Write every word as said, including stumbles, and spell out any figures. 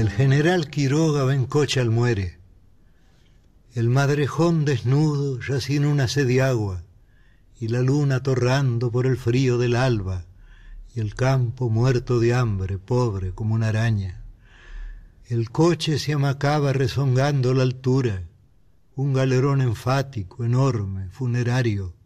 El general Quiroga va en coche al muere. El madrejón desnudo yací en una sed de agua, y la luna torrando por el frío del alba, y el campo muerto de hambre, pobre como una araña. El coche se amacaba rezongando la altura, un galerón enfático, enorme, funerario,